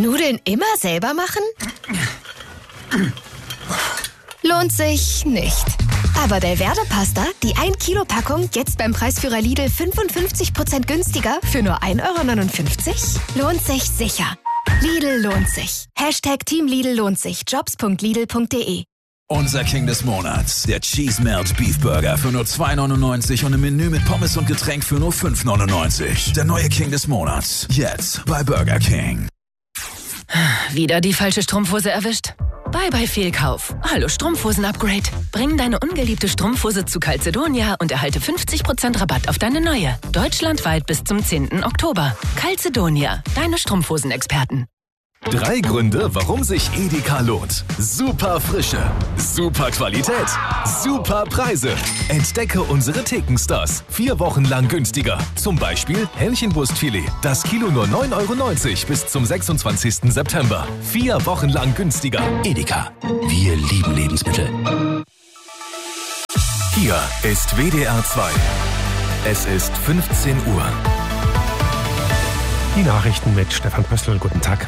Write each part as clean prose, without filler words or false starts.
Nudeln immer selber machen? Lohnt sich nicht. Aber Belverde-Pasta, die 1-Kilo-Packung, jetzt beim Preisführer Lidl 55% günstiger für nur 1,59 €? Lohnt sich sicher. Lidl lohnt sich. Team Lidl lohnt sich. Jobs.lidl.de. Unser King des Monats, der Cheese Melt Beef Burger für nur 2,99 € und ein Menü mit Pommes und Getränk für nur 5,99 €. Der neue King des Monats, jetzt bei Burger King. Wieder die falsche Strumpfhose erwischt? Bye Fehlkauf. Hallo Strumpfhosen-Upgrade. Bring deine ungeliebte Strumpfhose zu Calzedonia und erhalte 50% Rabatt auf deine neue. Deutschlandweit bis zum 10. Oktober. Calzedonia, deine Strumpfhosenexperten. 3 Gründe, warum sich Edeka lohnt. Super Frische, super Qualität, super Preise. Entdecke unsere Thekenstars. 4 Wochen lang günstiger. Zum Beispiel Hähnchenbrustfilet. Das Kilo nur 9,90 € bis zum 26. September. 4 Wochen lang günstiger. Edeka. Wir lieben Lebensmittel. Hier ist WDR 2. Es ist 15 Uhr. Die Nachrichten mit Stefan Pöstl. Guten Tag.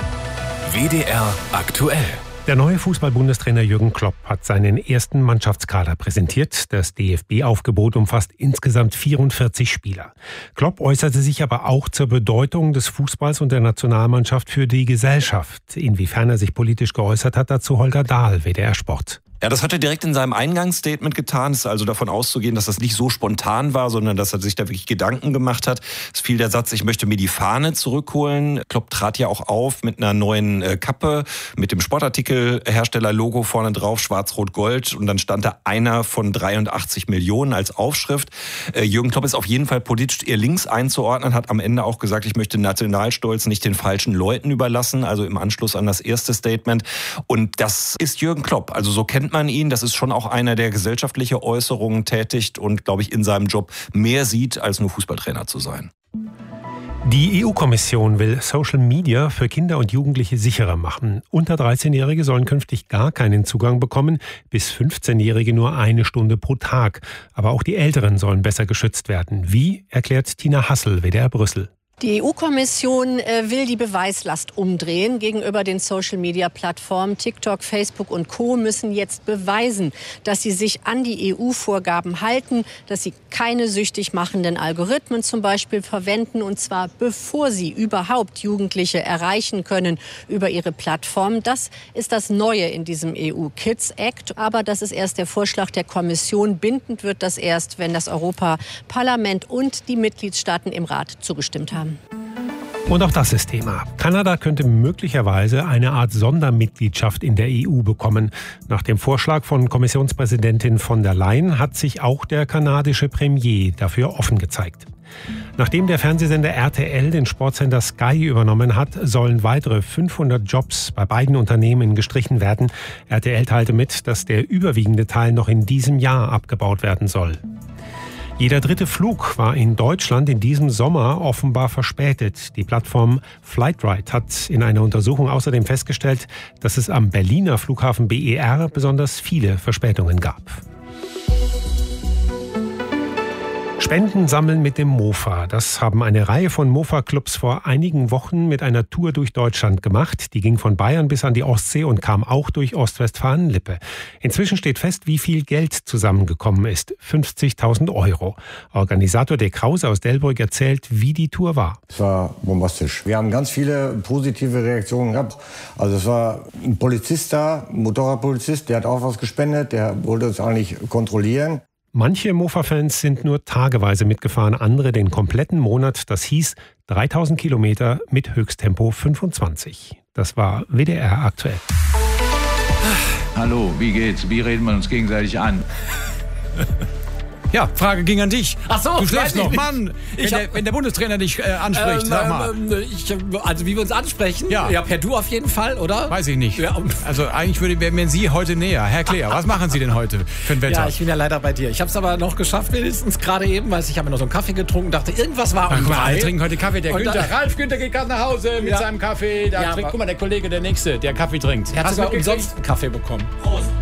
WDR aktuell. Der neue Fußball-Bundestrainer Jürgen Klopp hat seinen ersten Mannschaftskader präsentiert. Das DFB-Aufgebot umfasst insgesamt 44 Spieler. Klopp äußerte sich aber auch zur Bedeutung des Fußballs und der Nationalmannschaft für die Gesellschaft. Inwiefern er sich politisch geäußert hat, dazu Holger Dahl, WDR Sport. Ja, das hat er direkt in seinem Eingangsstatement getan. Es ist also davon auszugehen, dass das nicht so spontan war, sondern dass er sich da wirklich Gedanken gemacht hat. Es fiel der Satz, ich möchte mir die Fahne zurückholen. Klopp trat ja auch auf mit einer neuen Kappe, mit dem Sportartikelhersteller-Logo vorne drauf, schwarz-rot-gold. Und dann stand da einer von 83 Millionen als Aufschrift. Jürgen Klopp ist auf jeden Fall politisch eher links einzuordnen, hat am Ende auch gesagt, ich möchte Nationalstolz nicht den falschen Leuten überlassen, also im Anschluss an das erste Statement. Und das ist Jürgen Klopp. Also so kennt man ihn. Das ist schon auch einer, der gesellschaftliche Äußerungen tätigt und, glaube ich, in seinem Job mehr sieht, als nur Fußballtrainer zu sein. Die EU-Kommission will Social Media für Kinder und Jugendliche sicherer machen. Unter 13-Jährige sollen künftig gar keinen Zugang bekommen, bis 15-Jährige nur 1 Stunde pro Tag. Aber auch die Älteren sollen besser geschützt werden. Wie, erklärt Tina Hassel, WDR Brüssel. Die EU-Kommission will die Beweislast umdrehen gegenüber den Social-Media-Plattformen. TikTok, Facebook und Co. müssen jetzt beweisen, dass sie sich an die EU-Vorgaben halten, dass sie keine süchtig machenden Algorithmen zum Beispiel verwenden, und zwar bevor sie überhaupt Jugendliche erreichen können über ihre Plattform. Das ist das Neue in diesem EU-Kids-Act. Aber das ist erst der Vorschlag der Kommission. Bindend wird das erst, wenn das Europaparlament und die Mitgliedstaaten im Rat zugestimmt haben. Und auch das ist Thema. Kanada könnte möglicherweise eine Art Sondermitgliedschaft in der EU bekommen. Nach dem Vorschlag von Kommissionspräsidentin von der Leyen hat sich auch der kanadische Premier dafür offen gezeigt. Nachdem der Fernsehsender RTL den Sportsender Sky übernommen hat, sollen weitere 500 Jobs bei beiden Unternehmen gestrichen werden. RTL teilte mit, dass der überwiegende Teil noch in diesem Jahr abgebaut werden soll. Jeder 3. Flug war in Deutschland in diesem Sommer offenbar verspätet. Die Plattform Flightride hat in einer Untersuchung außerdem festgestellt, dass es am Berliner Flughafen BER besonders viele Verspätungen gab. Spenden sammeln mit dem Mofa. Das haben eine Reihe von Mofa-Clubs vor einigen Wochen mit einer Tour durch Deutschland gemacht. Die ging von Bayern bis an die Ostsee und kam auch durch Ostwestfalen-Lippe. Inzwischen steht fest, wie viel Geld zusammengekommen ist. 50.000 €. Organisator Dirk Krause aus Delbrück erzählt, wie die Tour war. Es war bombastisch. Wir haben ganz viele positive Reaktionen gehabt. Also es war ein Polizist da, ein Motorradpolizist, der hat auch was gespendet. Der wollte uns eigentlich kontrollieren. Manche Mofa-Fans sind nur tageweise mitgefahren, andere den kompletten Monat. Das hieß 3000 Kilometer mit Höchsttempo 25. Das war WDR aktuell. Hallo, wie geht's? Wie reden wir uns gegenseitig an? Ja, Frage ging an dich. Ach so, du schläfst noch, nicht. Mann. Wenn der Bundestrainer dich anspricht, sag mal. Also wie wir uns ansprechen? Ja, per Du auf jeden Fall, oder? Weiß ich nicht. Ja. Also eigentlich wären Sie heute näher. Herr Kleer, was machen Sie denn heute für ein Wetter? Ja, ich bin ja leider bei dir. Ich habe es aber noch geschafft, wenigstens gerade eben, weil ich habe mir noch so einen Kaffee getrunken, dachte, irgendwas war Guck mal, 3. alle trinken heute Kaffee. Der Günther, Ralf Günther geht gerade nach Hause mit seinem Kaffee. Guck mal, der Kollege, der Nächste, der Kaffee trinkt. Er hat sogar umsonst einen Kaffee bekommen. Prost.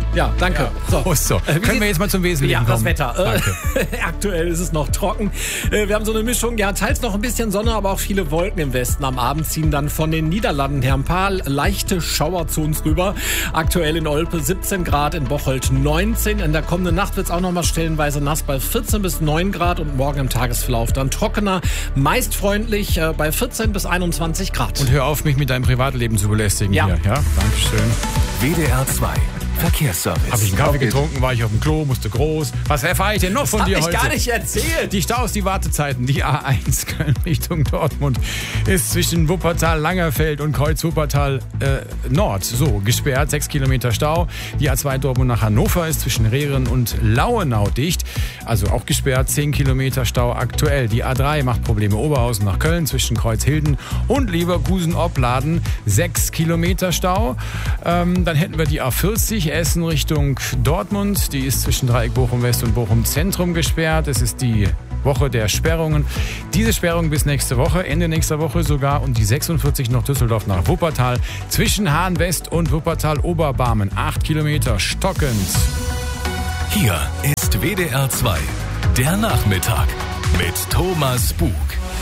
Ja, danke. So. Können wir jetzt mal zum Wesentlichen kommen? Ja, das Wetter. Aktuell ist es noch trocken. Wir haben so eine Mischung, ja, teils noch ein bisschen Sonne, aber auch viele Wolken im Westen. Am Abend ziehen dann von den Niederlanden her ein paar leichte Schauer zu uns rüber. Aktuell in Olpe 17 Grad, in Bocholt 19. In der kommenden Nacht wird es auch noch mal stellenweise nass bei 14 bis 9 Grad und morgen im Tagesverlauf dann trockener, meist freundlich bei 14 bis 21 Grad. Und hör auf, mich mit deinem Privatleben zu belästigen hier. Ja, Dankeschön. WDR 2 Verkehrsservice. Habe ich einen Kaffee getrunken, war ich auf dem Klo, musste groß. Was erfahre ich denn noch von dir heute? Das habe ich gar nicht erzählt. Die Staus, die Wartezeiten. Die A1 Köln Richtung Dortmund ist zwischen Wuppertal-Langerfeld und Kreuz-Wuppertal Nord so gesperrt. 6 Kilometer Stau. Die A2 Dortmund nach Hannover ist zwischen Rehren und Lauenau dicht. Also auch gesperrt. 10 Kilometer Stau aktuell. Die A3 macht Probleme. Oberhausen nach Köln zwischen Kreuzhilden und Leverkusen-Opladen. 6 Kilometer Stau. Dann hätten wir die A40 Essen Richtung Dortmund. Die ist zwischen Dreieck Bochum West und Bochum Zentrum gesperrt. Es ist die Woche der Sperrungen. Diese Sperrung bis nächste Woche, Ende nächster Woche sogar. Und die 46 noch Düsseldorf nach Wuppertal. Zwischen Hahn West und Wuppertal Oberbarmen. 8 Kilometer stockend. Hier ist WDR 2, der Nachmittag mit Thomas Bug.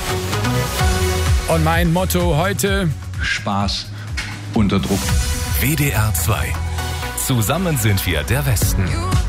Und mein Motto heute: Spaß unter Druck. WDR 2. Zusammen sind wir der Westen.